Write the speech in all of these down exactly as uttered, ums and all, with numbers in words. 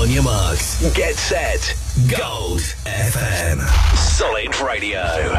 On your marks, get set, Gold F M. Solid Radio.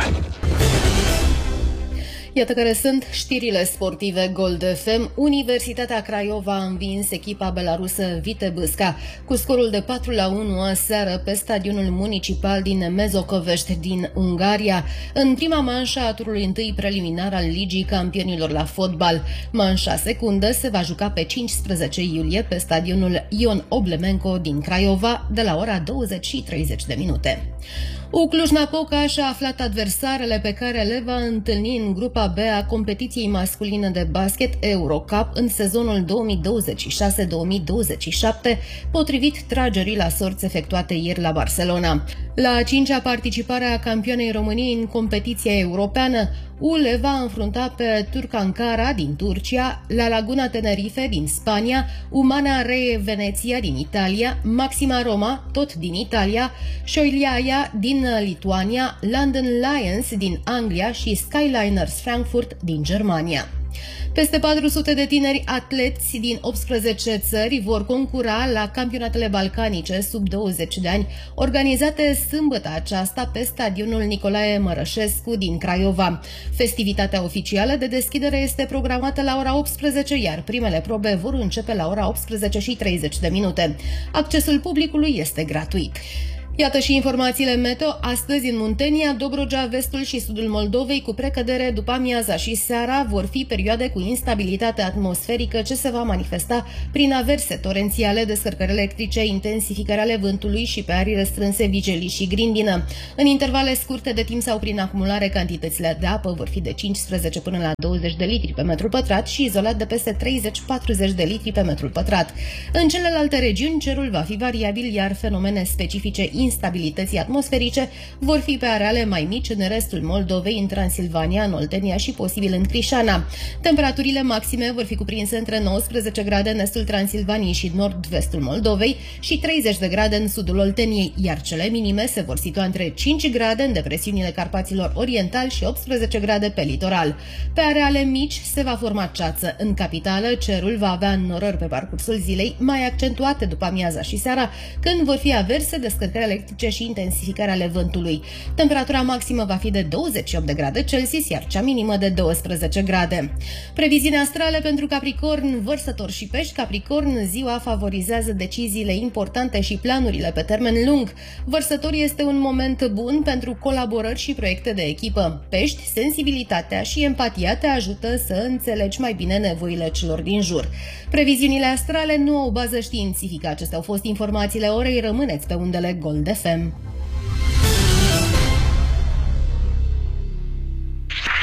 Iată care sunt știrile sportive Gold F M. Universitatea Craiova a învins echipa belarusă Vitebska cu scorul de patru la unu aseară pe stadionul municipal din Mezocovești din Ungaria, în prima manșă a turului întâi preliminar al Ligii Campionilor la fotbal. Manșa secundă se va juca pe cincisprezece iulie pe stadionul Ion Oblemenco din Craiova de la ora douăzeci și treizeci de minute. U Cluj-Napoca și-a aflat adversarele pe care le va întâlni în grupa B a competiției masculine de basket Eurocup în sezonul două mii douăzeci și șase două mii douăzeci și șapte, potrivit tragerii la sorți efectuate ieri la Barcelona. La a cincea participare a campionei României în competiția europeană, U le va înfrunta pe Turcankara din Turcia, La Laguna Tenerife din Spania, Umana Ree Veneția din Italia, Maxima Roma, tot din Italia, Șoiliaia din Lituania, London Lions din Anglia și Skyliners Frankfurt din Germania. Peste patru sute de tineri atleți din optsprezece țări vor concura la campionatele balcanice sub douăzeci de ani, organizate sâmbătă aceasta pe stadionul Nicolae Mărășescu din Craiova. Festivitatea oficială de deschidere este programată la ora optsprezece, iar primele probe vor începe la ora optsprezece și treizeci de minute. Accesul publicului este gratuit. Iată și informațiile meteo. Astăzi în Muntenia, Dobrogea, vestul și sudul Moldovei cu precădere după amiaza și seara vor fi perioade cu instabilitate atmosferică ce se va manifesta prin averse torențiale, descărcări electrice, intensificări ale vântului și pe arii restrânse vijelii și grindină. În intervale scurte de timp sau prin acumulare, cantitățile de apă vor fi de cincisprezece până la douăzeci de litri pe metru pătrat și izolat de peste treizeci patruzeci de litri pe metru pătrat. În celelalte regiuni, cerul va fi variabil, iar fenomene specifice instabilității atmosferice vor fi pe areale mai mici în restul Moldovei, în Transilvania, în Oltenia și posibil în Crișana. Temperaturile maxime vor fi cuprinse între nouăsprezece grade în estul Transilvaniei și nord-vestul Moldovei și treizeci de grade în sudul Olteniei, iar cele minime se vor situa între cinci grade în depresiunile Carpaților Oriental și optsprezece grade pe litoral. Pe areale mici se va forma ceață. În capitală, cerul va avea înnorări pe parcursul zilei, mai accentuate după amiaza și seara, când vor fi averse, descărcări electrice și intensificarea ale vântului. Temperatura maximă va fi de douăzeci și opt de grade Celsius, iar cea minimă de douăsprezece grade. Previziuni astrale pentru Capricorn, Vărsător și Pești. Capricorn, ziua favorizează deciziile importante și planurile pe termen lung. Vărsător este un moment bun pentru colaborări și proiecte de echipă. Pești, sensibilitatea și empatia te ajută să înțelegi mai bine nevoile celor din jur. Previziunile astrale nu au bază științifică. Acestea au fost informațiile orei. Rămâneți pe undele Gold F M.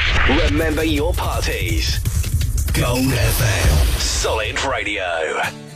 Remember your parties. Gold F M. Solid Radio.